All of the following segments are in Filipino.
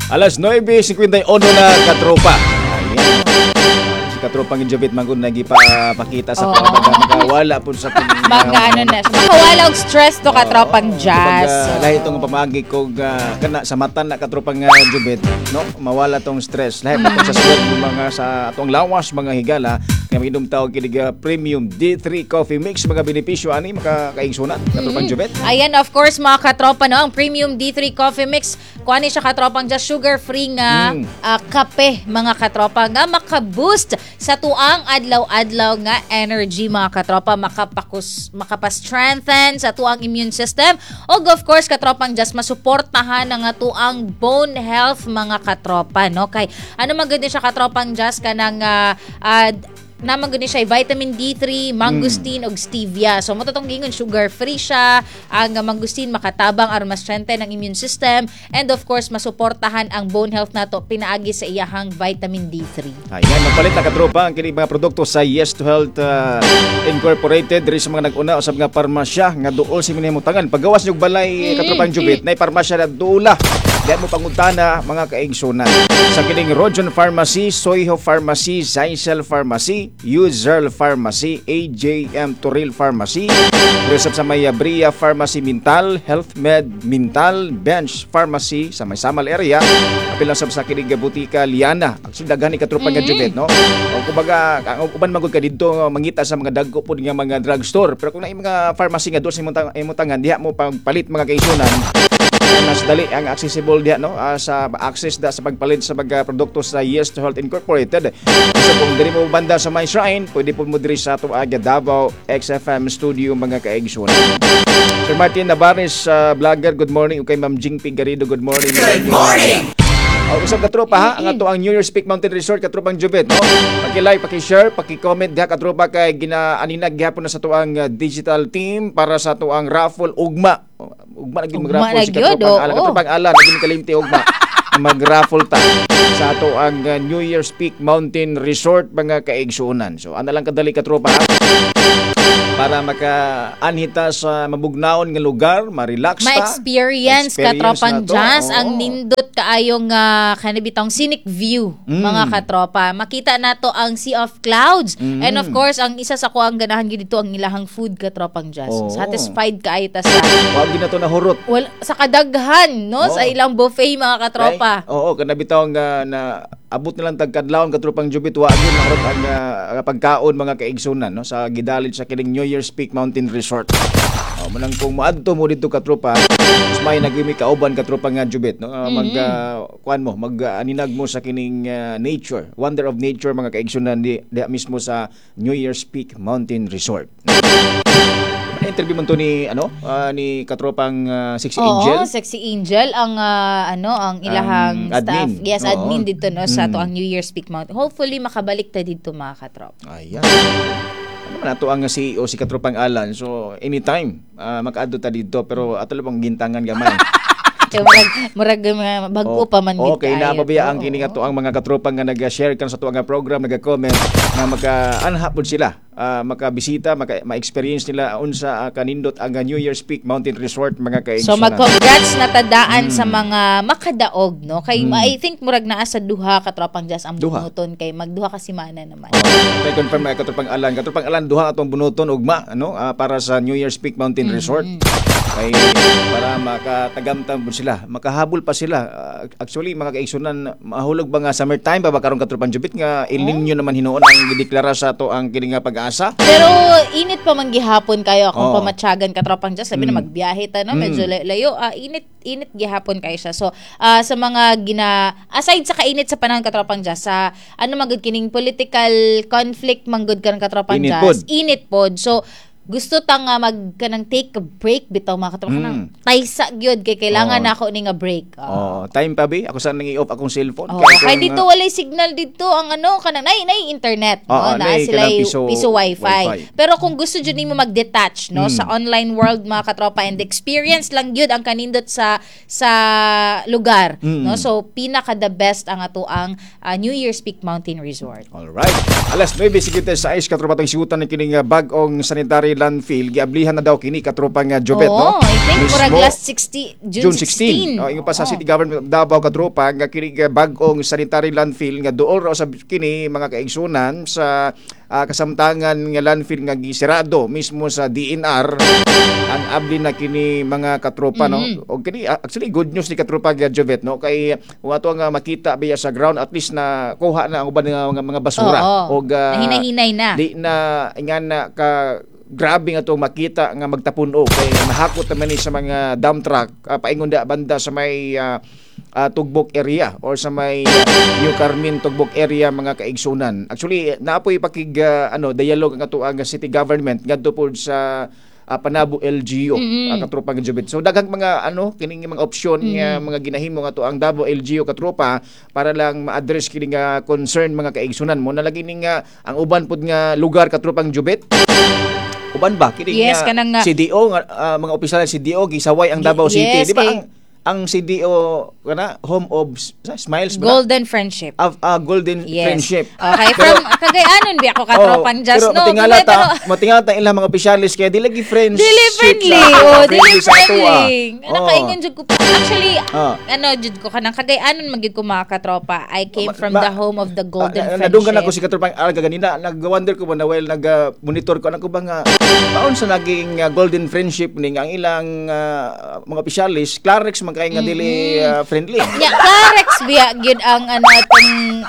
Alas 9:51 na katropa. Ayan. Si katropang Jabit Mangun nagipakita sa wala po sa mga na. Makawala og stress to katropang jazz. Lahi itong pamagi ko kana sa mata na katropang Jabit, no? Mawala tong stress. Lahi pa sa sulod mga sa atong lawas mga higala nga minom tawag kinig Premium D3 Coffee Mix, mga benepisyo ani makakaigsunan katropang Jabit. Ayan, of course mga katropa, no, ang Premium D3 Coffee Mix kuani siya katropang just sugar-free nga kape mga katropa nga maka-boost sa tuang adlaw-adlaw nga energy mga katropa, makapa-strengthen sa tuang immune system o of course katropang just masuportahan ang tuang bone health mga katropa, no? Kay ano maganda siya katropang just kanang naman gani siya vitamin D3, mangosteen og stevia. So mo totong gingon sugar free siya. Ang mangosteen makatabang aron ma-strengthen ang immune system and of course masuportahan ang bone health nato pinaagi sa iyahang vitamin D3. Ayan, magpalit na katropa ang kini mga produkto sa Yes to Health Incorporated diri sa mga nag-una usab nga parmasya nga duol si minhimutangan. Paggawas nyug balay katropang Jubit, nay parmasya na duula. Diyan mo pangutana mga kaigsunan. Sa kining Rojon Pharmacy, Soiho Pharmacy, Zysel Pharmacy, Uzerl Pharmacy, AJM Turil Pharmacy, resep sa may Bria Pharmacy Mintal, Health Med Mintal, Bench Pharmacy sa may Samal area, apil lang sa kining butika Liana. Ang sindagan ni katropang Jubit, no? O kumbaga, ang uban magud ka dito mangita sa mga dagko pud nga mga drugstore. Pero kung na mga pharmacy nga do sa imutangan, diha mo pagpalit mga kaigsunan. Mas dali ang accessible diha, no, sa access da sa pagpalit sa mga produkto sa Yes to Health Incorporated. So kung diri mo banda sa may shrine, pwede po mo diri sa ato aga Davao XFM studio mga kaigsunan. Sir Martin Navarez, vlogger, good morning. Okay, Ma'am Jing Pigarido, good morning. Good morning. Usap katropa ha, ang ato ang New Year's Peak Mountain Resort katropang Jubit, no? Paki-like, paki-share, paki-comment diha katropa kay ginaaninag gyapon na sa ato ang digital team para sa ato ang raffle ugma. Ugma naging mag-raffle si katropang ala naging kalimti ugma. Mag-raffle ta sa ato ang New Year's Peak Mountain Resort mga kaigsunan. So ana lang kadali katropa ha? Para maka-anhita sa mabugnaon nga lugar, ma-relax ta. Ma-experience katropang jazz ang nindot kaayong kanibitang scenic view mga katropa. Makita nato ang Sea of Clouds and of course ang isa sa kuang ganahan gyud dito ang ilahang food katropang jazz. Satisfied kaayo ta sa. Wag gyud nato nahurot. Well, sa kadaghan, no, sa ilang buffet mga katropa. Oo, kana bitaw nga na abot nilang tagkadlawon katropang Jubit wa gyud nahurot ang pagkaon mga kaigsunan, no, sa gidalid sa kining New Year's Peak Mountain Resort. Manang kung moadto mo dito katropa, mas may nagimi kauban katropa nga Jubit, no, mag-aninag mo sa kining nature, wonder of nature mga kaigsunan di mismo sa New Year's Peak Mountain Resort. Interview man to ni ni katropang Sexy Angel. Sexy Angel ang ang ilahang staff. Admin. Yes, admin dito no sa to ang New Year's Peak Mountain. Hopefully makabalik ta dito mga katrop. Ayan. Ano man ato ang CEO si katropang Alan. So anytime makaadto ta dito pero ato lang gintangan gamay. Murag bago pa man gid. Okay, napabaya ang kini ato ang mga katropang nga nag-share kan sa to nga program, nag-comment nga maka-anha pud sila. Makabisita, ma-experience nila unsa kanindot ang New Year's Peak Mountain Resort mga kaigsunan. So mag-congrats na tadaan sa mga makadaog, no? Kay I think murag naa sa duha katropang jazz ang bunuton kay magduha ka semana naman. May confirm katropang Alan duha atong bunuton ugma para sa New Year's Peak Mountain Resort. Kay para makatagamtam sila, makahabol pa sila. Actually mga kaigsunan, mahulog ba nga summertime pa ba karon katropang Jubit nga El Nino naman hinuon ang gideklara sa to ang kini nga pag-asa. Pero init pa man gihapon kayo akong pamatsagan katropang jazz, sabi na magbiyahe ta no, medyo layo. Init gihapon kayo siya. So sa mga aside sa kainit sa panahon katropang jazz, sa magud kining political conflict manggod kan katropang jazz. Init pod. So gusto ta nga magkanang take a break bitaw mga katropang taysa gyud kay kailangan nako ni nga break. Time pa bi ako sa nang i-off akong cellphone kay dito walay signal dito ang kanang nay internet no, na sila piso wifi. Pero kung gusto jud nimo mag-detach no sa online world mga katropa and experience lang gyud ang kanindot sa lugar no, so pinaka the best ang ato ang New Year's Peak Mountain Resort. Alright, alas 9:56 katropa tong sigutan ni kining bag-ong sanitary landfill giablihan na daw kini katropa nga Jobet, no? I think murag Mismo, last June 16. Ingon pa sa City Government of Davao katropa nga kini bag-ong sanitary landfill nga duol ra usab kini mga kaigsunan sa kasamtangan nga landfill nga gisirado mismo sa DNR ang abli na kini mga katropa, no? O kini actually good news ni katropa nga Jobet, no? Kay wato nga makita biya sa ground at least na kuha na ang uban nga mga basura o hinahinay na. Di na nga na ka grabe nga to makita nga magtapuno kay mahakot naman ni sa mga dump truck paingon da banda sa may Tugbok area or sa may New Carmen Tugbok area mga kaigsunan. Actually naapoy pakig dialogue nga to ang city government ngadto pod sa Panabo LGU katropa nga Jobet. So daghang mga kining mga opsyon nga mga ginahimo nga to ang Davao LGU katropa para lang ma-address kini nga concern mga kaigsunan mo nalagi ni nga ang uban pod nga lugar katropang Jobet. Uban ba kini yes, nga kanang, CDO nga mga opisyal ng CDO gisaway ang Davao City, di ba? Ang CDO kana home of Smiles ba? Golden Friendship. Golden Friendship. Okay, from Cagayanon bi ako katropang just no. Pero matingala ta ilang mga opisyalis kaya dili friendship. Dili friendly. Dili friendly. Nakaingon jud ko. Actually, jud ko kanang Cagayanon magid ko mga katropa. I came from the home of the Golden Friendship. Nadunggan ako si katropang Alga ganina. Nag-wonder ko ba na while nag-monitor ko ko ba nga paon sa naging Golden Friendship ning ang ilang mga opisyalis Clarex kay nga dili friendly. Ya, Clarex biya gid ang tong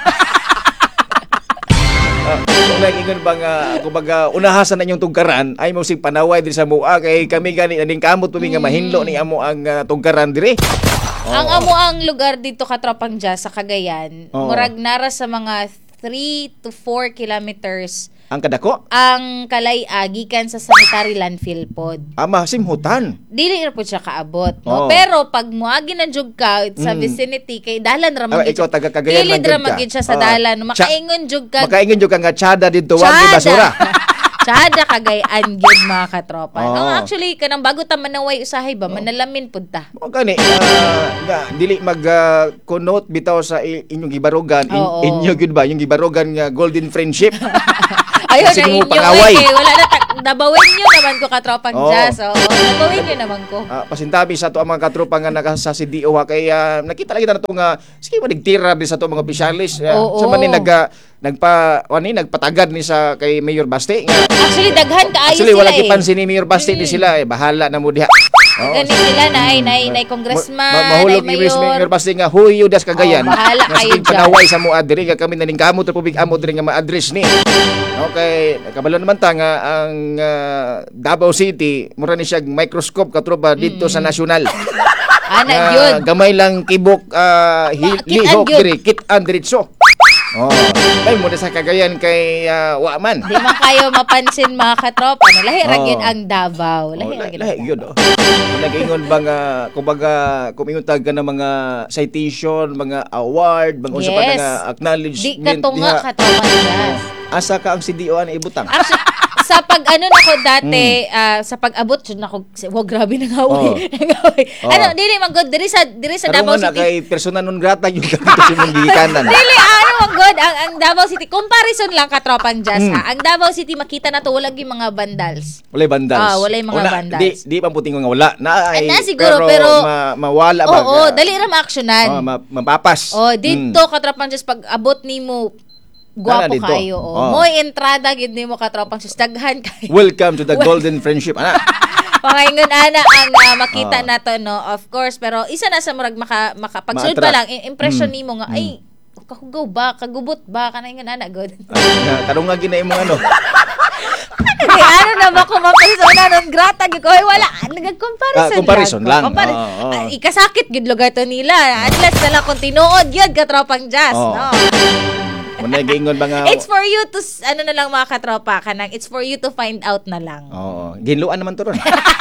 kung nag-ingon ba nga kumbaga unahasan na yung tugkaran ay mo sig panaway diri sa mua kay kami gani ning kamot pumi nga mahinlo ni amo ang tugkaran diri. Ang amo ang lugar dito katropang Jazz sa Cagayan, murag nara sa mga 3 to 4 kilometers ang kadako ang kalay-a gikan sa sanitary landfill pod. Masimhutan. Dili ra pod siya kaabot, no? Pero pag moagi na jud ka sa vicinity kay dalan ra man ikaw taga Cagayan man jud ka. Siya sa dalan, makaingon jud ka. Makaingon jud ka nga tsada dito wag ni basura. Tsada Cagayan gid mga katropa. No, actually kanang bago ta manaway usahay ba manalamin pud ta. O gani dili mag connote bitaw sa inyong gibarugan inyo gud ba yung gibarugan nga Golden Friendship. Ayun na inyo wala na nabawin nyo naman ko katropang Jazz. Nabawin nyo naman ko. Pasintabi sa to ang mga katropa nga naka sa CDO kaya nakita lagi na to nga sige manigtira din sa to mga opisyalis. Sa man ni nagpatagad ni sa kay Mayor Basti nga. Actually daghan kaayo sila. Actually wala gipansin ni Mayor Basti di sila bahala na mo diha. Gani sila na congressman, mahulog ni Mayor Basti nga huy das Cagayan. Bahala kayo diyan. Panaway sa mo adiri nga kami naning kamot republic amo diri nga ma-address ni. Okay, kabalo naman ta nga ang Davao City mura ni siya microscope katropa dito sa nasyonal. Yun. Gamay lang kibok lihok diri kit-an diretso. Ay mo sa Cagayan kay Waman. Di man kayo mapansin mga katropa na lahi ra gyud ang Davao. Lahi gyud. Nag-ingon ba nga kumbaga kumingon tag ka ng mga citation, mga award, bang unsa pa nga acknowledgement. Di katunga katropa Jazz. Asa ka ang CDO ani ibutang? Sa pag nako dati sa pag-abot jud nako grabe na ngaway. Dili man good diri sa Davao City. Kay persona non grata yung kasi mong gikanan. Dili man good ang Davao City comparison lang katropang Jazz ha. Ang Davao City makita na to wala gyud mga vandals. Walay vandals. Walay mga vandals. Di pa puting nga wala. Na siguro pero mawala ba? Oo, dali ra ma-actionan. Mapapas. Dito katropang Jazz pag abot nimo guwapo kayo. Moy entrada gid nimo katropang Jazz daghan kayo. Welcome to the Golden Friendship ana. Ingon ana ang makita nato no of course pero isa na sa murag makapagsulod pa lang impression nimo nga ay kahugaw ba kagubot ba kana ingon ana god. Karong nga ginay mo ano na ba kung mapersona non grata gyud ko wala comparison lang. Ikasakit gid lugar to nila unless na lang kung tinuod gyud katropang Jazz no. Manay-gingon ba nga it's for you to na lang mga katropa kanang it's for you to find out na lang. Ginluan naman to ron.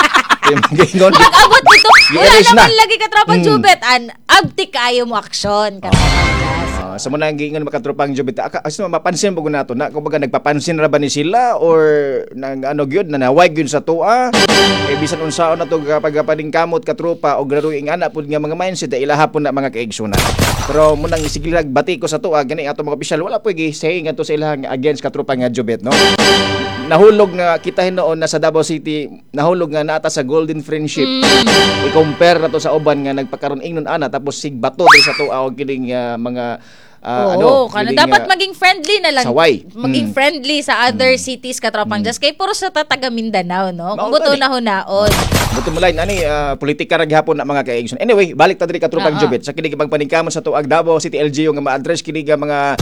Pag-abot dito wala naman lagi katropang Jubet abti kayo mo action katropang Jazz. Sa muna gingon makatropang Jubet mapansin po nato na kumbaga nagpapansin ra ba ni sila or nang gyud nanaway gyud sa tuwa bisan unsaon na to kapag kamot katropa o graduing ana pud nga mga mindset ilaha pud na mga kaigsunan. Pero munang isigilag bati ko sa tuwa gani ato mga opisyal wala po say nga to sa ilang against katropa nga Jubet no. nahulog nga kita hinoon na sa Davao City, nahulog nga naata sa Golden Friendship. I-compare na to sa uban nga nagpakaroon ingnon ana tapos sigbato din sa tuaw kining mga kana dapat maging friendly na lang. Saway. Maging friendly sa other cities katropang just kay puro sa taga Mindanao, no? Kung Mao gusto gani. na hunaon. Buto mo line ani politika ra gihapon na mga kaigsoon. Anyway, balik ta diri katropang Jubit sa kining pagpaningkamon sa tuag Davao City LGU nga ma-address kining mga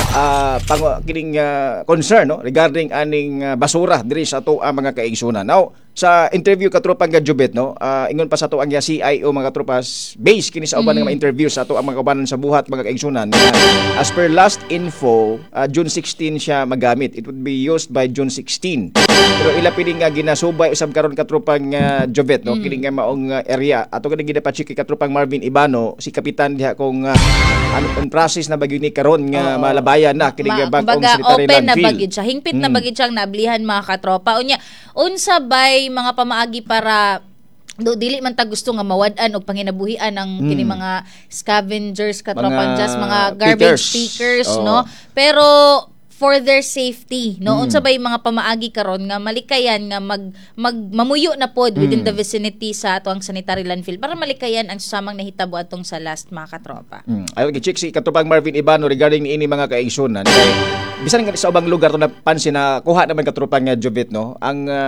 kining concern no regarding aning basura diri sa tuang mga kaigsunan. Now, sa interview katropang Jubit no, ingon pa sa tuang CIO mga katropas base kini sa uban nga ma-interview sa tuang mga kabanan sa buhat mga kaigsunan. As per last info, June 16 siya magamit. It would be used by June 16. Pero ila pining nga ginasubay usab karon katropang Jovet no, kini nga maong area. Ato kini gidapachiki katropang Marvin Ibano, si kapitan diha kung on process na bagyo ni karon nga malabayan na kini nga bagong sanitary open na landfill. bagid siya. Hingpit na bagid siyang naablihan mga katropa. Unya, unsa bay mga pamaagi para dili man ta gusto nga mawad-an og panginabuhian ang kini mga scavengers katropang just mga garbage pickers no, pero for their safety no, unsa bay mga pamaagi karon nga malikayan nga mamuyo na pod within the vicinity sa ato ang sanitary landfill para malikayan ang susamang nahitabo atong sa last mga katropa. Ayo gi-check si katropang Marvin Ibano regarding ini mga kaigsunan kay bisan nga sa ubang lugar to napansin na kuha naman katropang nga Jubit no,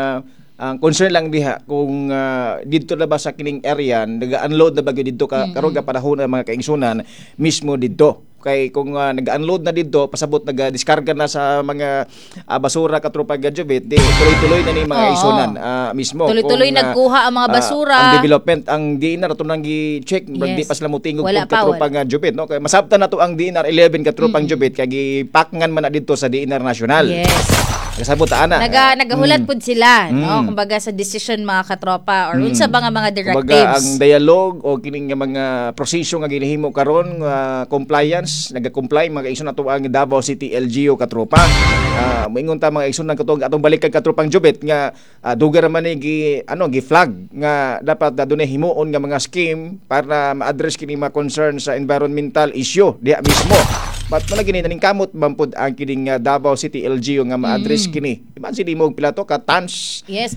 ang concern lang diha kung dito na ba sa kining area nag-unload na bagyo dito karon ka panahon ng mga kaigsunan mismo dito kay kung nag-unload na dito pasabot nag-diskarga na sa mga basura katropang Jubit di tuloy-tuloy na ni mga kaigsunan mismo tuloy-tuloy nagkuha ang mga basura ang development ang DNR to nang gi-check di pa sila mutingog kung katropang Jubit no kay masabtan na to ang DNR 11 katropang Jubit kay gipakngan man na dito sa DNR National. Yes. Kasabot ana. Nagahulat pud sila no kumbaga sa decision mga katropa or unsa ba nga mga directives. Kumbaga ang dialogue o kining nga mga prosesyo nga ginahimo karon compliance naga-comply mga kaigsoon nato ang Davao City LGU katropa. Moingon ta mga kaigsoon nang katong atong balik kag katropang Jubit nga dugar man ni gi-flag nga dapat dunay himuon nga mga scheme para ma-address kini mga concern sa environmental issue diha mismo. But mo gini naning kamot mampud ang kining Davao City LGU nga ma-address kini. Imagine mo pila to ka tons. Yes,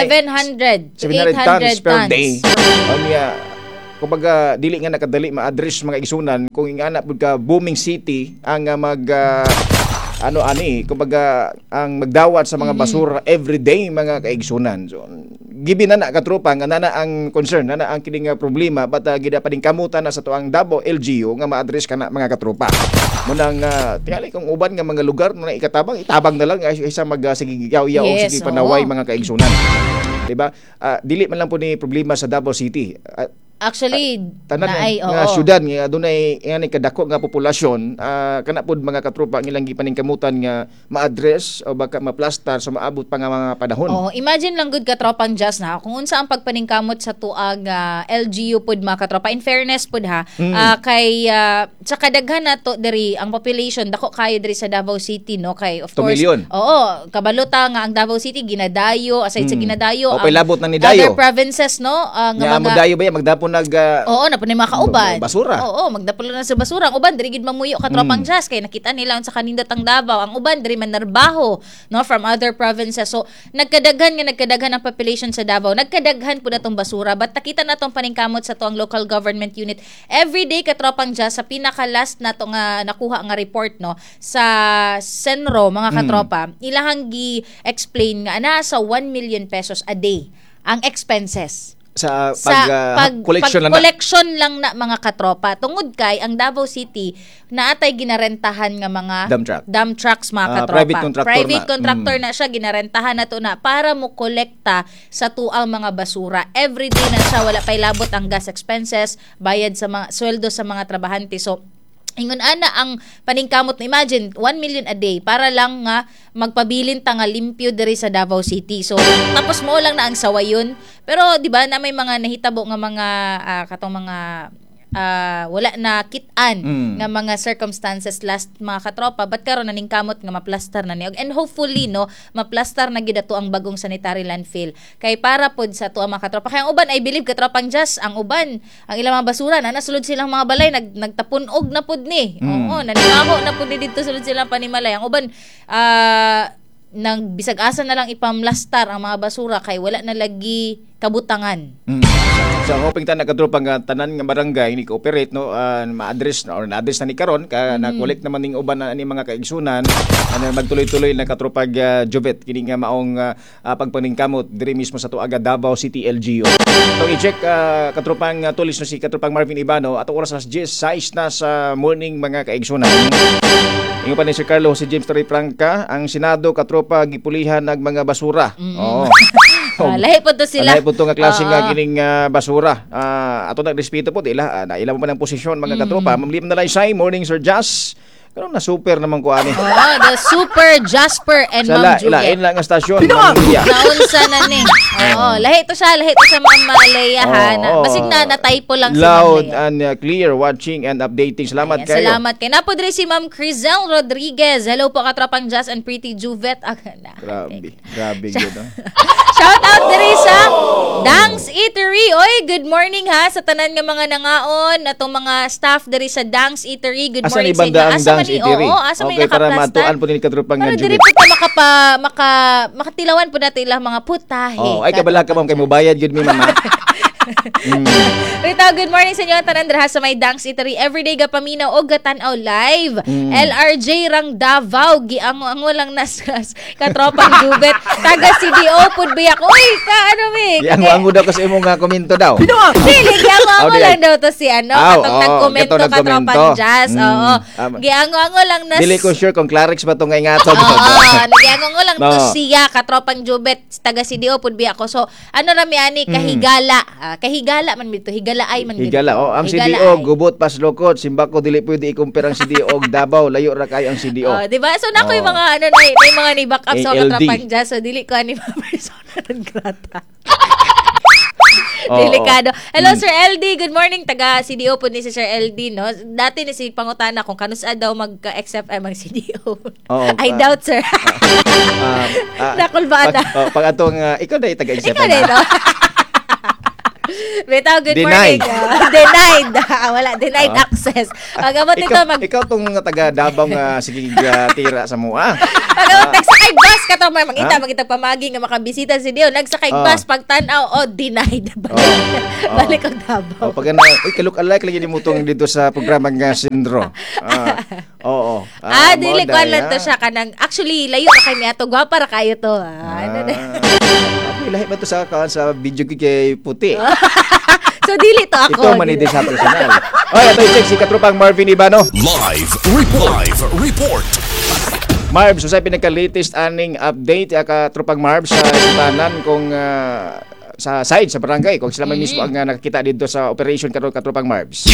700 to 800 tons per tons. day. Anya kumbaga dili nga nakadali ma-address mga igsunan kung ingana pud ka booming city ang kumbaga ang magdawat sa mga basura everyday mga kaigsunan. So gibi na katropa nga nana ang concern nana ang kining problema but gida pa ding kamutan na sa tuang Davao LGU nga ma-address kana mga katropa. Munang tingali kung uban nga mga lugar na itabang na lang isa sige yaw-yaw o sige panaway mga kaigsunan. Diba? Dili man lang po ni problema sa Davao City. Actually, tanan nga syudad nga dunay ngani kadako nga populasyon kana pud mga katropa ang ilang gipaningkamutan nga ma-address o baka ma-plaster sa maabot pa nga mga panahon. Imagine lang good katropang just na kung unsa ang pagpaningkamot sa tuag LGU pud mga katropa. In fairness pud ha, kay sa kadaghan nato diri ang population dako kayo diri sa Davao City no kay of course. 2 million. Kabalota nga ang Davao City ginadayo aside sa ginadayo ang labot nang ni dayo. Other provinces no nga mga dayo ba magdapon napunay mga kauban. Basura. Magdapolo na sa basura. Ang uban diri gid mamuyo katropang just kay nakita nila sa kanindot ang Davao. Ang uban diri man narbaho no from other provinces. So nagkadaghan ang population sa Davao. Nagkadaghan pud atong basura. But nakita natong paningkamot sa tuang local government unit every day katropang just sa pinaka last nato nga nakuha nga report no sa Senro mga katropa. Ilahang gi-explain nga nasa 1 million pesos a day ang expenses sa collection lang na mga katropa tungod kay ang Davao City naatay ginarentahan nga mga dump trucks mga katropa. Private contractor na siya ginarentahan nato na para mo kolekta sa tuang mga basura. Every day na siya wala pay labot ang gas expenses, bayad sa mga sweldo sa mga trabahante. So ingon ana ang paningkamot na imagine 1 million a day para lang nga magpabilin ta nga limpyo diri sa Davao City. So tapos mo lang na ang sawayon. Pero di ba na may mga nahitabo nga mga katong mga wala na kitaan nga mga circumstances last mga katropa but karon naning kamot nga maplaster na niya and hopefully no maplaster na gid ato ang bagong sanitary landfill kay para pod sa tuwa mga katropa kay ang uban I believe katropang just ang uban ang ilang mga basura na nasulod silang mga balay nagtapunog na pod ni nanimaho na pod ni dito sulod silang panimalay ang uban nang bisag asa na lang ipamlastar ang mga basura kay wala na lagi kabutangan. So hoping ta nakatropang tanan nga barangay ni cooperate no ma-address na or na-address na ni karon na collect naman ning uban na ni mga kaigsunan magtuloy-tuloy na katropag Jovet kini nga maong pagpaningkamot diri mismo sa tuaga Davao City LGU. So i-check katropang tulis no si katropang Marvin Ibano at oras as 10:06 na sa morning mga kaigsunan. Ingon pa ni Sir Carlo si James Torre Franca ang Senado katropa gipulihan nag mga basura. Oo. Lahi po to sila. Lahi po to nga klase nga kining basura. Ato nagrespeto po ila na ila mo man ang posisyon mga katropa. Mamlim na lang say morning Sir Jazz. Karon na super naman ko ani. The Super Jasper and Ma'am Juliet. Ilain lang ang stasyon. Naunsa na ni. Lahi to sa Ma'am Malaya ha. Basig na typo lang si Ma'am Loud Malaya. and clear watching and updating. Salamat kayo. Salamat kay. Napo diri si Ma'am Crizel Rodriguez. Hello po katropang Jazz and Pretty Juvet. Grabe gyud. Shout out diri sa Dang's Eatery. Oy, good morning ha sa tanan nga mga nangaon atong mga staff diri sa Dang's Eatery. Good morning sa inyo. Asa Dang's Eatery? Asa may Okay, para nakaplastan. matuan po ni katropang Para diri Juvet. po ka makatilawan po natin ilang mga putahe. Ay kabala ka ma'am kay mobayad gyud mi mama. Rita, good morning sa inyo tanan dira sa may Dang's Eatery. Everyday ga paminaw og gatan-aw live. LRJ rang Davao giango lang nas katropang Juvet. Taga CDO pud biyak. Uy, ka ano mi? Ang daw kasi imong komento daw. Dili giango lang daw to si katong nagkomento katong katropang Jazz. Oo. Giango lang nas. Dili ko sure kung Clarix ba to nga ingatod. Giango lang to siya katropang Juvet taga CDO pud biyak ko. So ano ra mi ani kahigala man bito, higalaay man bito. Higala. Ang CDO gubot pas lokot, simbako dili pwede i-compare ang CDO og Davao, layo ra kay ang CDO. Di ba? So nako yung mga may mga ni back up sa ALD. katropang Jazz. So dili ko ani mga persona ng grata. Delikado. Hello Sir LD, good morning. Taga CDO po ni si Sir LD, no? Dati ni si pangutana kung kanusa daw magka-XFM ang CDO. I doubt, sir. Nakulbaan na. Pag atong ikaw na taga-XFM. Ikaw na, no? Bitaw, good Denied. morning. Denied. Wala, denied access. Pag-abot ito, Ikaw tong taga Davao nga sige tira sa mo, Pag-abot, nagsakay bus ka to, magita pamagi nga makabisita si Dio. Nagsakay bus, pagtanaw, denied. Balik ang Davao. Pag kaluk-alike lagi ni mutong dito sa programa nga Sindro. Dili ko lang to siya kanang, actually, layo na kay ato, gwapa ra kayo to. Lahi ba to sa video kay puti? So, dili to ako. Ito manidis sa personal. Ito i-check si katropang Marvin Ibano. Live report. Marv, so sa pinaka-latest aning update katropang Marv sa tanan kung sa side sa barangay kung sila man mismo ang nakakita dito sa operation katropang Marvs.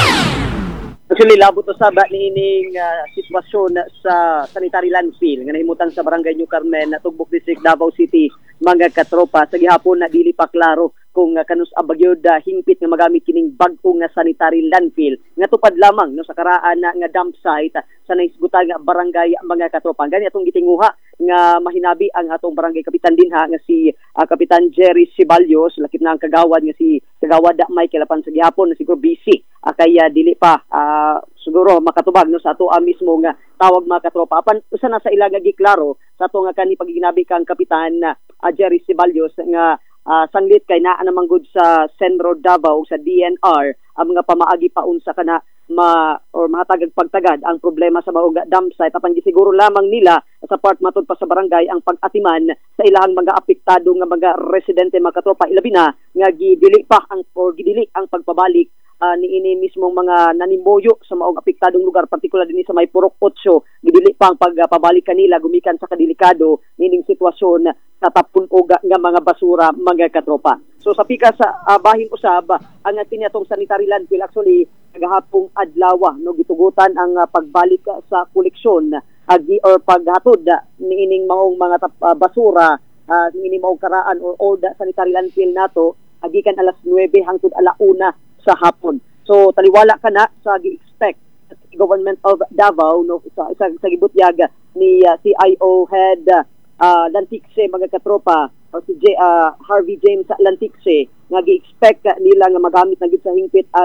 Actually, labot to sa niining sitwasyon sa sanitary landfill nga nahimutang sa barangay New Carmen, Tugbok District, Davao City, mga katropa. Sa gihapon na dili pa klaro kung kanus abagyod hingpit nga magamit kining bag-o nga sanitary landfill nga tupad lamang no sa karaan nga dump site sa naisgutan nga barangay mga katropa. Gani atong gitinguha nga mahinabi ang atong barangay kapitan dinha nga si Kapitan Jerry Ceballos, lakip na ang kagawad nga si Kagawad Michael apan sa gihapon na siguro busy kaya dili pa siguro makatubag no sa ato mismo nga tawag mga katropa. Apan usa na sa ila nga giklaro sa ato nga kani pagiginabi kang Kapitan Jerry Ceballos nga sanglit kay naa namang gud sa Senro Davao sa DNR ang mga pamaagi paunsa kana mahatagag pagtagad ang problema sa maong dump site apan gisiguro lamang nila sa part matud pa sa barangay ang pag-atiman sa ilahang mga apektado nga mga residente mga katropa ilabi na nga gidili ang pagpabalik niini mismong mga nanimboyo sa maong apektadong lugar, partikular din sa may Purok 8, gidili pa ang pagpabalik kanila gumikan sa kadelikado nining sitwasyon sa tapon nga mga basura mga katropa. So sa pika sa bahin usab ang tinatong sanitary landfill actually kagahapong adlaw no gitugutan ang pagbalik sa koleksyon or paghatod niining maong mga basura niining maong karaan or old sanitary landfill nato agikan alas 9 hangtod ala 1 sa hapon. So taliwala ka na sa gi-expect Government of Davao no sa gibutyag ni CIO head Lanticse mga katropa o si Harvey James Lanticse nga gi-expect nila nga magamit na gid sa hingpit ang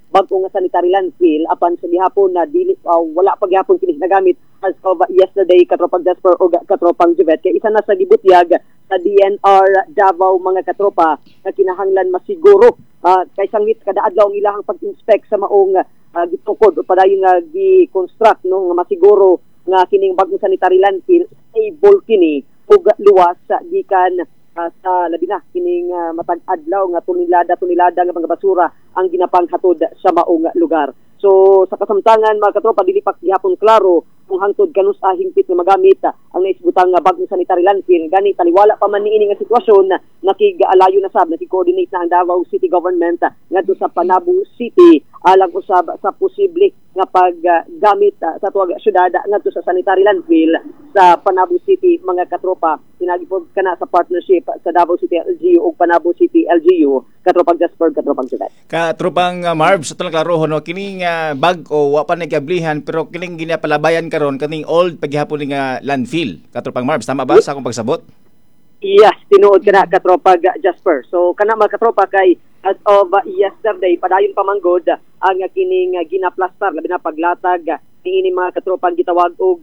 bag-o nga sanitary landfill apan sa gihapon na dili wala pa gihapon kini nagamit as of yesterday katropang Jasper o katropang Juvet kay isa na sa gibutyag sa DNR Davao mga katropa na kinahanglan masiguro kay sanglit kada adlaw ang ilahang pag-inspect sa maong gitukod o padayon nga gi-construct no nga masiguro nga kining bag-ong sanitary landfill stable kini ug luwas gikan sa labi na kining matag adlaw nga tunilada nga mga basura ang ginapanghatod sa maong lugar. So sa kasamtangan mga katropa dili pa gihapon klaro kung hangtod kanus hingpit nga magamit ang naisbutang bag-ong sanitary landfill gani taliwala pa man niini nga sitwasyon nakigaalayo na sab nakikoordinate na ang Davao City Government ngadto sa Panabo City alang usab sa posible nga paggamit sa tuwag syudad ngadto sa sanitary landfill sa Panabo City mga katropa pinagipod kana sa partnership sa Davao City LGU ug Panabo City LGU katropang Jasper katropang Juvet. Katropang Marv, sa talang klaro no kining bag o wa pa nagablihan pero kining ginapalabayan karon kaning old paghihapon nga landfill. Katropang Marv, tama ba sa akong pagsabot? Yes, tinuod kana katropang Jasper. So kana mga katropa kay as of yesterday padayon pamanggod ang kining ginaplastar labi na paglatag niini mga katropang gitawag og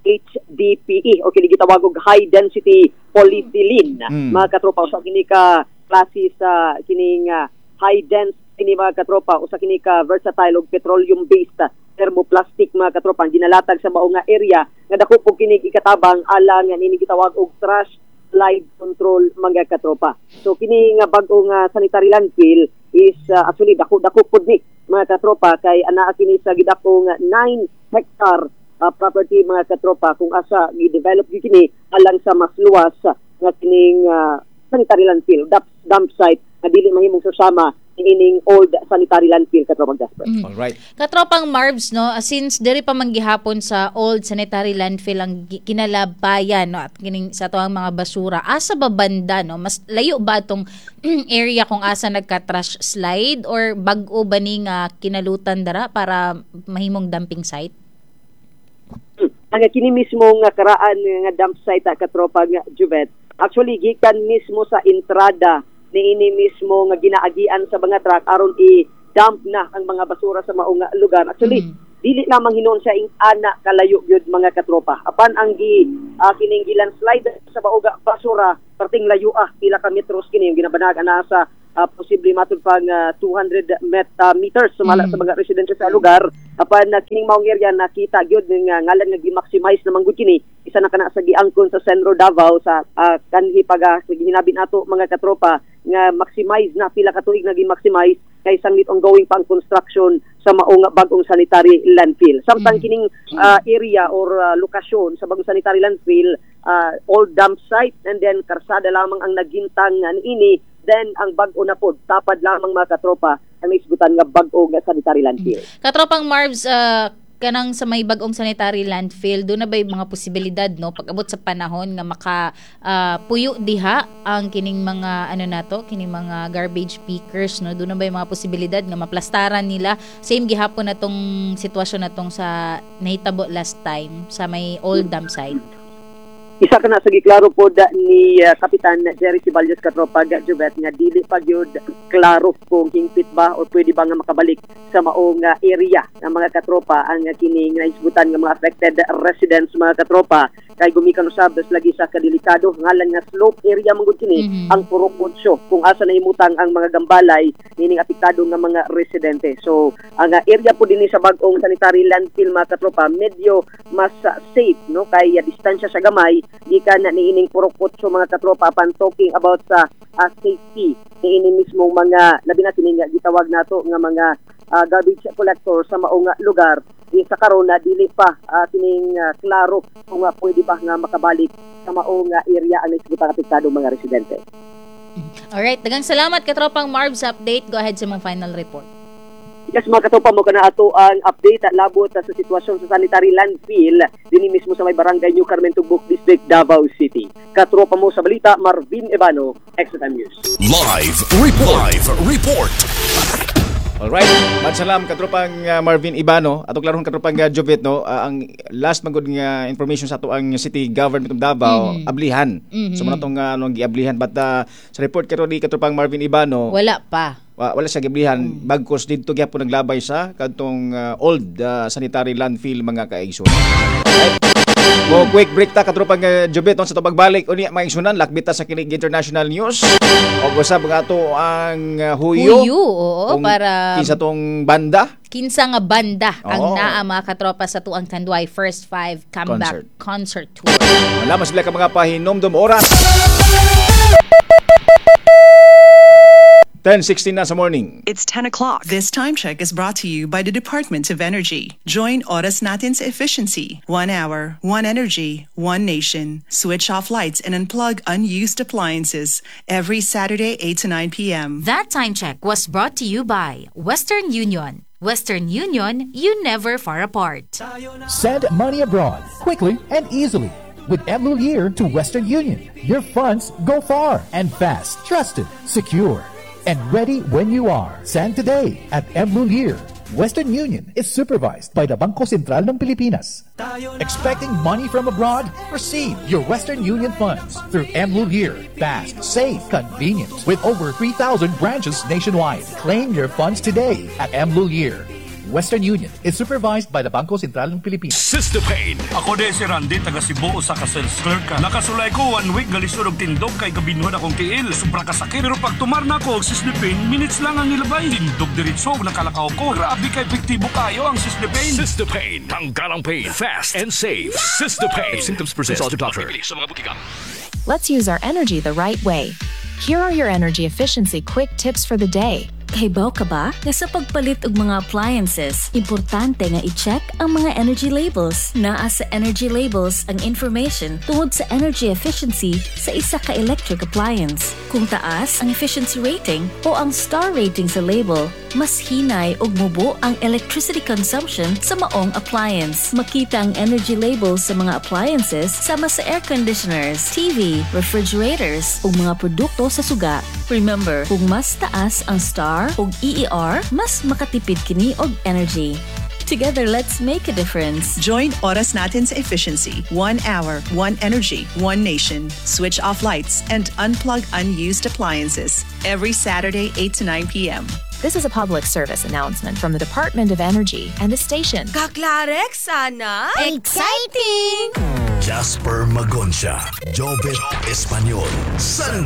HDPE o kini gitawag og high density polyethylene. Mga katropa usa kini ka klase sa kining high dense kini mga katropa usa kini ka versatile og petroleum based thermoplastic mga katropa ginalatag sa mao nga area nga dako pug kini ikatabang alang nga nini gitawag og trash slide control mga katropa. So kini nga bag-o nga sanitary landfill is actually dako pud ni mga katropa kay anaa kini sa gidako nga 9 hectare property mga katropa kung asa gi-develop kini alang sa mas luwas nga kining sanitary landfill dump site nga dili mahimong susama ining old sanitary landfill katropang Jasper. All right. Katropang Marbs no, since diri pa manggihapon sa old sanitary landfill ang kinalabayan no at kining sa tuang mga basura asa ba banda no mas layo ba atong area kung asa nagka-trash slide or bag-o ba ni nga kinalutan dara para mahimong dumping site? Ang kini mismo nga karaan nga dump site katropang Juvet actually gikan mismo sa entrada niini mismo nga ginaagian sa mga truck aron i-dump na ang mga basura sa maong lugar. Actually, dili lamang hinon siya ing ana kalayo gyud mga katropa. Apan ang kining gilandslide sa maong basura perting layo pila ka metros kini yung ginabanag ana sa posible matud pang 200 meters sumala sa mga residensya sa lugar. Apan kining maong area nakita gyud nga ngalan nga gi-maximize naman gud kini isa na kana sa giangkon sa Centro Davao sa kanhi pag hinabi nato mga katropa nga maximize na pila ka tuig naging maximize kay sanglit ongoing pang construction sa maong bag-ong sanitary landfill. Samtang kining area or lokasyon sa bagong sanitary landfill old dump site and then karsada lamang ang nagintang niini then ang bag-o na pod tapad lamang mga katropa ang naisgutan nga bag-o nga sanitary landfill. Katropang Marbs kanang sa may bag-ong sanitary landfill do na ba mga posibilidad no pag-abot sa panahon nga maka puyo diha ang kining mga kining mga garbage pickers no do na ba mga posibilidad nga maplastaran nila same gihapon natong sitwasyon natong sa nahitabo last time sa may old dump site? Isa ka na sa giklaro po ni Kapitan Jerry Ciballos katropang Juvet nga dili pa gyud klaro kung hingpit ba o pwede ba nga makabalik sa maong area ng mga katropa ang kining naisgutan nga mga affected residents mga katropa kay gumikan usab lagi sa kadelikado ngalan nga slope area mangud kini ang Purok 8 kung asa nahimutang ang mga gambalay nining apektado nga mga residente. So ang area po dinhi sa bag-ong sanitary landfill mga katropa medyo mas safe no kay distansya sa gamay gikan na niining Purok 8 mga katropa pan talking about sa safety niini mismo mga labi na kining gitawag nato nga mga garbage collector sa maong lugar sa karon na dili pa kining klaro kung pwede ba nga makabalik sa maong area ang naisgutan apektado mga residente. Alright, daghang salamat katropang Marv sa update. Go ahead sa mong final report. Yes, mga katropa mo kana ato ang update at labot sa sitwasyon sa sanitary landfill dinhi mismo sa may barangay New Carmen Tugboc District, Davao City. Katropa mo sa balita, Marvin Ebano, Extra Time News. Live report. Alright, matsalam katropang Marvin Ibano atong klaron katropang Jovit no. Ang last magud nga information sa ato ang City Government of Davao ablihan. So mo natong anong giablihan but sa report karon ni katropang Marvin Ibano Wala pa. wala sa giablihan bagkos didto gyapon naglabay sa kadtong old sanitary landfill mga kaigsoon. O quick break ta katropang Jobet sa to pagbalik unya maigsunan lakbita sa kinig international news. O usab nga ato ang huyo. Oo, kung para kinsa tong banda. kinsa nga banda ang Oo. naa mga katropa sa tuang Tanduay First 5 Comeback Concert Tour. Wala mas sila ka mga pahinomdom oras. 10:16 na sa morning. It's 10 o'clock. This time check is brought to you by the Department of Energy. Join Oras Natin's efficiency. 1 hour, 1 energy, 1 nation. Switch off lights and unplug unused appliances every Saturday 8 to 9 p.m. That time check was brought to you by Western Union. Western Union, you never far apart. Send money abroad quickly and easily with Mlulier to Western Union. Your funds go far and fast, trusted, secure, and ready when you are. Send today at Mlulier. Western Union is supervised by the Bangko Sentral ng Pilipinas. Expecting money from abroad? Receive your Western Union funds through Mlulier. Fast, safe, convenient. With over 3,000 branches nationwide. Claim your funds today at Mlulier. Western Union is supervised by the Bangko Sentral ng Pilipinas. System-Pain. Ako de si Randy, taga Cebu, usa ka sales clerk ka. Nakasulay ko 1 week galisod og tindog kay gabinuhan akong tiil. Sobra kasakit. Pero pag tumar na ako og System-Pain, minutes lang ang nilabay. Tindog diretso og nakalakaw ko. Grabe kay epektibo kayo ang System-Pain. System-Pain. Tanggalang pain. Fast and safe. System-Pain. If symptoms persist, consult your doctor. Sa mga butika. Let's use our energy the right way. Here are your energy efficiency quick tips for the day. Kahibaw ka ba nga sa pagpalit og mga appliances, importante nga i-check ang mga energy labels. Naa sa energy labels ang information tungod sa energy efficiency sa isa ka electric appliance. Kung taas ang efficiency rating o ang star rating sa label, mas hinay og mubo ang electricity consumption sa maong appliance. Makita ang energy labels sa mga appliances sama sa air conditioners, TV, refrigerators ug mga produkto sa suga. Remember, kung mas taas ang star ug EER, mas makatipid kini og energy. Together, let's make a difference. Join Oras Natin's efficiency. 1 hour, 1 energy, 1 nation. Switch off lights and unplug unused appliances every Saturday 8 to 9 p.m. This is a public service announcement from the Department of Energy and the station. Kaklarek sana! Exciting! Jasper Magoncia. Jobet Espanyol. San